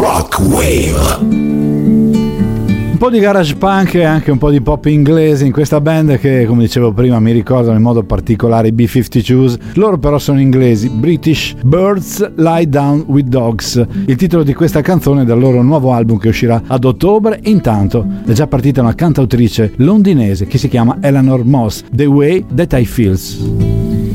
Rock Wave. Un po' di garage punk e anche un po' di pop inglese in questa band che, come dicevo prima, mi ricordano in modo particolare i B-52s. Loro però sono inglesi, British Birds Lie Down with Dogs, il titolo di questa canzone dal loro nuovo album che uscirà ad ottobre. Intanto è già partita una cantautrice londinese che si chiama Eleanor Moss, The Way That I Feels.